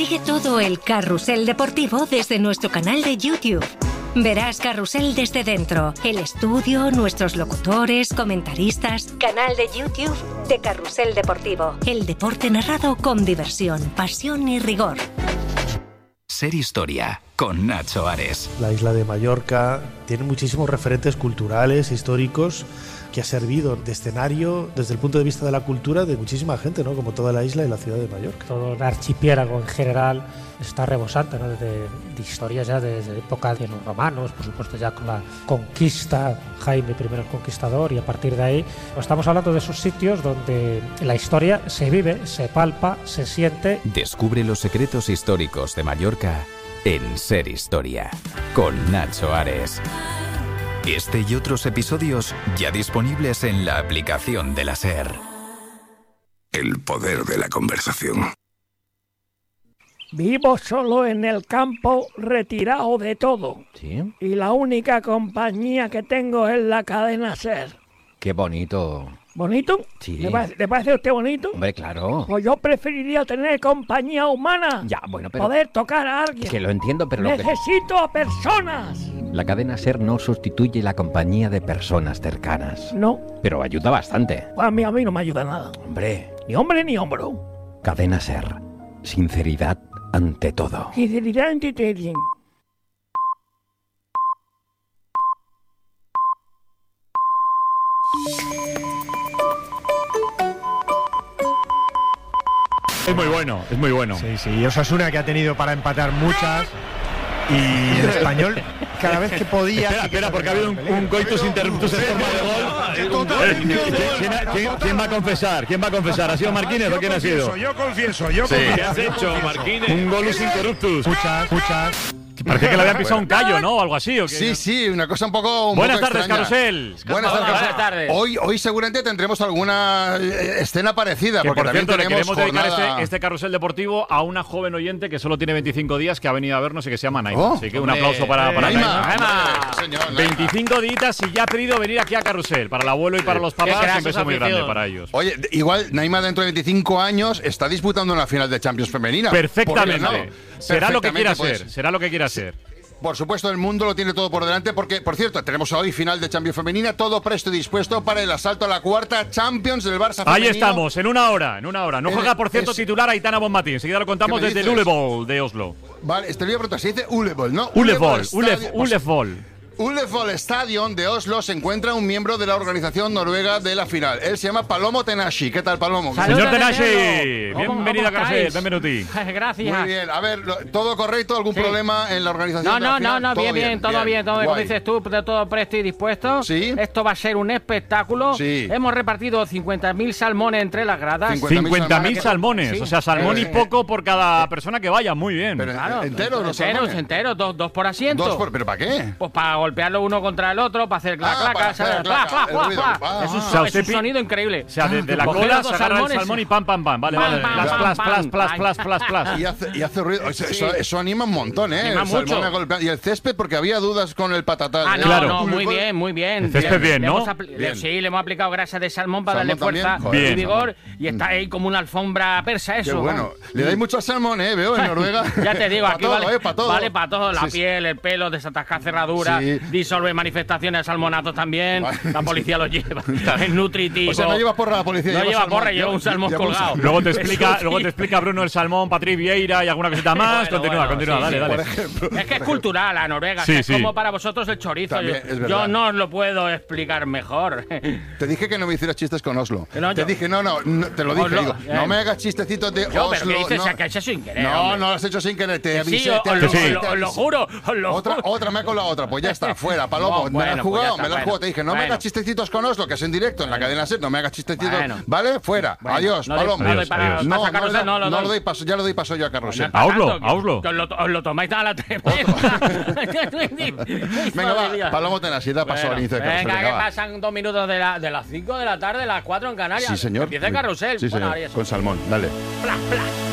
Sigue todo el carrusel deportivo desde nuestro canal de YouTube. Verás Carrusel desde dentro, el estudio, nuestros locutores, comentaristas. Canal de YouTube de Carrusel Deportivo. El deporte narrado con diversión, pasión y rigor. Ser Historia, con Nacho Ares. La isla de Mallorca tiene muchísimos referentes culturales, históricos, que ha servido de escenario desde el punto de vista de la cultura de muchísima gente, ¿no? Como toda la isla y la ciudad de Mallorca. Todo el archipiélago en general está rebosante, ¿no? de historias ya desde época de los romanos, por supuesto ya con la conquista, Jaime I el Conquistador, y a partir de ahí estamos hablando de esos sitios donde la historia se vive, se palpa, se siente. Descubre los secretos históricos de Mallorca en Ser Historia, con Nacho Ares. Este y otros episodios ya disponibles en la aplicación de la SER. El poder de la conversación. Vivo solo en el campo, retirado de todo. ¿Sí? Y la única compañía que tengo es la cadena SER. Qué bonito. ¿Bonito? Sí. ¿Le parece a usted bonito? Hombre, claro. Pues yo preferiría tener compañía humana. Ya, bueno, pero... Poder tocar a alguien. Que lo entiendo, pero Necesito a personas. La cadena SER no sustituye la compañía de personas cercanas. No. Pero ayuda bastante. A mí no me ayuda nada. Hombre. Ni hombre ni hombro. Cadena SER. Sinceridad ante todo. Sinceridad ante todo. Es muy bueno, es muy bueno. Sí, sí, y Osasuna que ha tenido para empatar muchas. Y el Español, cada vez que podía... Espera, porque ha habido un coitus interruptus en forma de gol. ¿Quién va a confesar? ¿Quién va a confesar? ¿Ha sido Marquínez o quién ha sido? Yo confieso. ¿Qué has hecho, Marquínez? Un golus interruptus. Muchas. Parecía que le habían pisado un callo, ¿no? O algo así. ¿O qué? Sí, una cosa un poco Buenas tardes, extraña. Carrusel. Buenas tardes. Hoy seguramente tendremos alguna escena parecida. Que porque por cierto, le queremos jornada... dedicar este carrusel deportivo a una joven oyente que solo tiene 25 días, que ha venido a vernos y que se llama Naima. Así que un aplauso para Naima. 25 días y ya ha pedido venir aquí a Carrusel. Para el abuelo y para los papás, un beso muy grande para ellos. Oye, igual Naima dentro de 25 años está disputando una final de Champions femenina. Perfectamente. Será lo que quiera pues. ser. Será lo que quiera ser. Por supuesto, el mundo lo tiene todo por delante porque, por cierto, tenemos hoy final de Champions femenina, todo presto y dispuesto para el asalto a la cuarta Champions del Barça femenino. Ahí estamos, en una hora. No juega, por cierto, titular Aitana Bonmatí. Enseguida lo contamos desde el Ullevol de Oslo. Vale, te lo voy a preguntar, se dice Ullevol, ¿no? Ullevol. Ullevol Stadion de Oslo se encuentra un miembro de la organización noruega de la final. Él se llama Palomo Tenashi. ¿Qué tal, Palomo? Señor Tenashi, bienvenido a Carrusel, benvenuti. Gracias. Muy bien, a ver, ¿todo correcto? ¿Algún problema en la organización? No, bien, todo bien. Como dices tú, todo presto y dispuesto. Sí. Esto va a ser un espectáculo. Sí. Hemos repartido 50.000 salmones entre las gradas. 50.000 salmones. Sí. O sea, salmón y poco por cada persona que vaya. Muy bien. Pero claro, enteros los salmones. Enteros, dos por asiento. ¿Pero para qué? Pues para golpearlo uno contra el otro, para hacer claca, Es un sonido increíble. O sea, de la cola se agarra el salmón y pam. Vale. Plas. Y hace ruido. Eso anima un montón, ¿eh? Anima mucho. Y el césped, porque había dudas con el patatal. Claro. Muy bien. El césped bien, ¿no? Sí, le hemos aplicado grasa de salmón para darle fuerza y vigor. Y está ahí como una alfombra persa eso. Qué bueno. Le dais mucho salmón, veo, en Noruega. Ya te digo, aquí vale para todo. Vale para todo. La piel, el pelo, desatascar cerraduras, disolver manifestaciones de salmonazos también. La policía lo lleva. Es nutritivo. O sea, no llevas porra la policía. No lleva porra, lleva un salmón colgado. Luego te explica Bruno el salmón, Patrick Vieira y alguna cosita más. Continúa, dale. Por ejemplo. Es que es cultural la Noruega. Sí, es como para vosotros el chorizo. También, yo no os lo puedo explicar mejor. Te dije que no me hicieras chistes con Oslo. Te dije, no, te lo dije. Oslo, digo, no me hagas chistecitos de Oslo. Pero ¿qué dices? Que has hecho sin querer. No lo has hecho sin querer. Te avisé. Os lo juro. Otra me ha colado otra. Pues ya está, fuera, Palomo. Me la has jugado. Te dije, no me hagas chistecitos con Oslo, que es en directo en la cadena SER. No me hagas chistecitos. ¿Vale? Fuera. Adiós, Palomo. No lo doy paso. Ya lo doy paso yo a Carrusel. A Oslo. Os lo tomáis a la tremenda. Venga, va. Palomo Tenashi, da paso al inicio de Carrusel. Venga, que pasan 2 minutos de las 5 de la tarde, las 4 en Canarias. Sí, señor. Empieza el Carrusel. Sí, señor. Con salmón, dale. Plas.